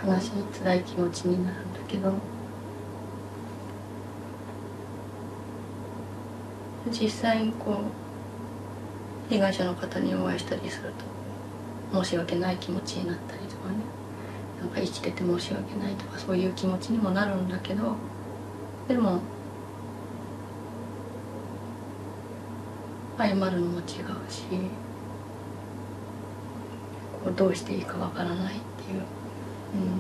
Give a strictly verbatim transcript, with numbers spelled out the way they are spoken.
悲しい辛い気持ちになるんだけど、実際にこう被害者の方にお会いしたりすると申し訳ない気持ちになったりとかね、なんか生きてて申し訳ないとかそういう気持ちにもなるんだけど、でも謝るのも違うし、こうどうしていいかわからないっていう、うん、